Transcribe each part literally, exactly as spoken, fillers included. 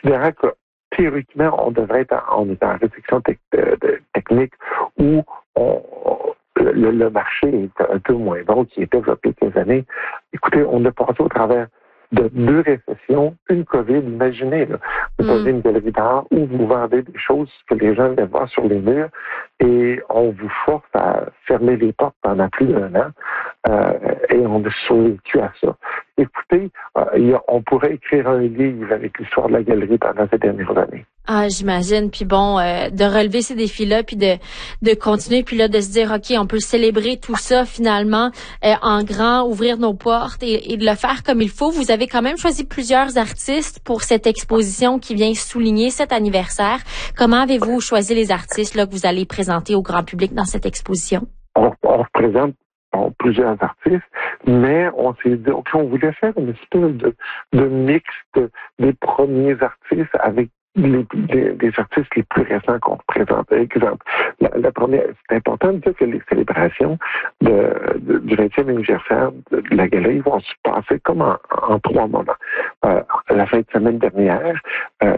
considérant que théoriquement, on devrait être en, on est en restriction te, de, de, technique où on, le, le marché est un peu moins bon qu'il était il y a quelques années. Écoutez, on a passé au travers de deux récessions, une COVID, imaginez, là, vous avez mm. une galerie d'art où vous vendez des choses que les gens veulent voir sur les murs et on vous force à fermer les portes pendant plus d'un an euh, et on a survécu à ça. Écoutez, euh, a, on pourrait écrire un livre avec l'histoire de la galerie pendant ces dernières années. Ah, j'imagine. Puis bon, euh, de relever ces défis-là, puis de de continuer, puis là de se dire, ok, on peut célébrer tout ça finalement euh, en grand, ouvrir nos portes et, et de le faire comme il faut. Vous avez quand même choisi plusieurs artistes pour cette exposition qui vient souligner cet anniversaire. Comment avez-vous choisi les artistes là que vous allez présenter au grand public dans cette exposition? On, on représente bon, plusieurs artistes, mais on s'est dit, ok, on voulait faire une espèce de, de mix de, des premiers artistes avec Les, les, les artistes les plus récents qu'on représente. Par exemple, la, la première, c'est important de dire que les célébrations de, de, du vingtième anniversaire de, de la galerie vont se passer comme en, en trois moments. Euh, la fin de semaine dernière, euh,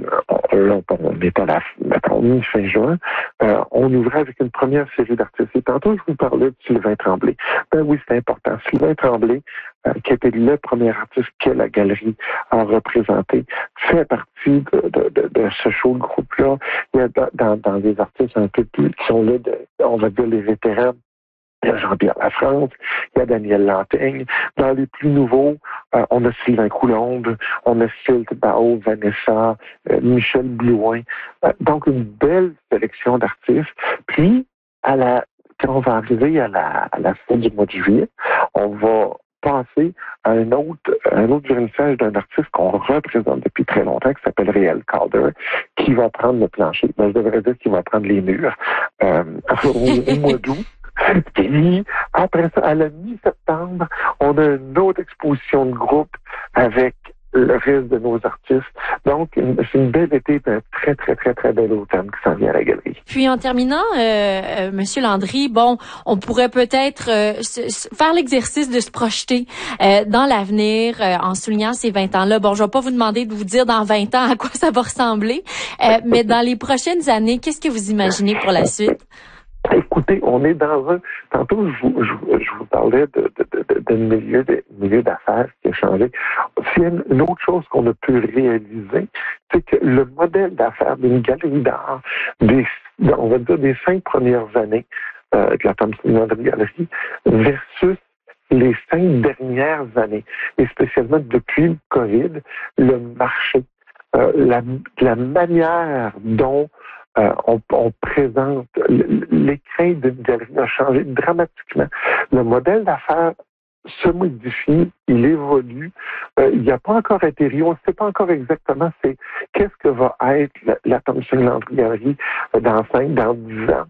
on, on est à la mettons, mi-fin juin, euh, on ouvrait avec une première série d'artistes. Et tantôt, je vous parlais de Sylvain Tremblay. Ben oui, c'est important. Sylvain Tremblay, euh, qui était le premier artiste que la galerie a représenté, fait partie de, de, de, de ce show de groupe-là. Il y a dans, dans des artistes un peu plus qui sont là, de, on va dire les vétérans. Il y a Jean-Pierre Lafrance, il y a Daniel Lantaigne. Dans les plus nouveaux, euh, on a Sylvain Coulombe, on a Phil Bao, Vanessa, euh, Michel Blouin. Euh, donc, une belle sélection d'artistes. Puis, à la, quand on va arriver à la, à la fin du mois de juillet, on va passer à un autre, un autre vernissage d'un artiste qu'on représente depuis très longtemps, qui s'appelle Réal Calder, qui va prendre le plancher. Ben, je devrais dire qu'il va prendre les murs euh, au, au mois d'août. Puis, après ça, à la mi-septembre, on a une autre exposition de groupe avec le reste de nos artistes. Donc, c'est une belle été, un très, très, très, très bel automne qui s'en vient à la galerie. Puis, en terminant, euh, euh, Monsieur Landry, bon, on pourrait peut-être euh, se, se faire l'exercice de se projeter euh, dans l'avenir euh, en soulignant ces vingt ans-là. Bon, je vais pas vous demander de vous dire dans vingt ans à quoi ça va ressembler, euh, mais dans les prochaines années, qu'est-ce que vous imaginez pour la suite? Écoutez, on est dans un... Tantôt, je vous, je, je vous parlais de, de, de, de milieu, de milieu d'affaires qui a changé. S'il y a une autre chose qu'on a pu réaliser, c'est que le modèle d'affaires d'une galerie d'art, des, on va dire des cinq premières années euh, de la Thomson Landry Galerie versus les cinq dernières années, et spécialement depuis le COVID, le marché, euh, la, la manière dont Euh, on, on présente, l'écran d'une galerie a changé dramatiquement. Le modèle d'affaires se modifie, il évolue. Euh, il n'y a pas encore atterri, on ne sait pas encore exactement c'est qu'est-ce que va être la, la Thomson Landry Galerie dans cinq, dans dix ans.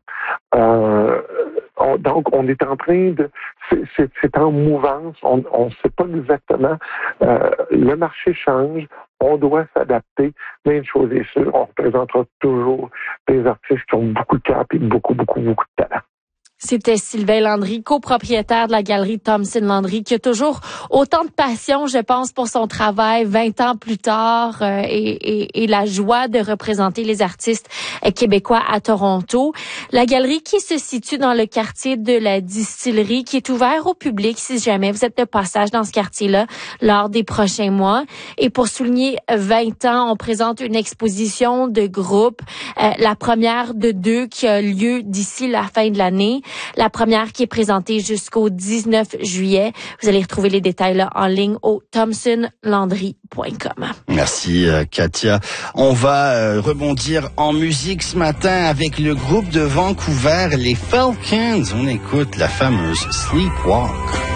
Euh, on, donc, on est en train de... C'est, c'est, c'est en mouvance, on ne sait pas exactement. Euh, le marché change, on doit s'adapter, mais une chose est sûre, on représentera toujours des artistes qui ont beaucoup de cap et beaucoup, beaucoup, beaucoup de talent. C'était Sylvain Landry, copropriétaire de la galerie Thomson Landry, qui a toujours autant de passion, je pense, pour son travail vingt ans plus tard euh, et, et, et la joie de représenter les artistes euh, québécois à Toronto. La galerie qui se situe dans le quartier de la Distillerie, qui est ouvert au public si jamais vous êtes de passage dans ce quartier-là lors des prochains mois. Et pour souligner vingt ans, on présente une exposition de groupe, euh, la première de deux qui a lieu d'ici la fin de l'année. La première qui est présentée jusqu'au dix-neuf juillet. Vous allez retrouver les détails là en ligne au thomson landry point com. Merci euh, Katia. On va euh, rebondir en musique ce matin avec le groupe de Vancouver, les Falcons. On écoute la fameuse Sleepwalk.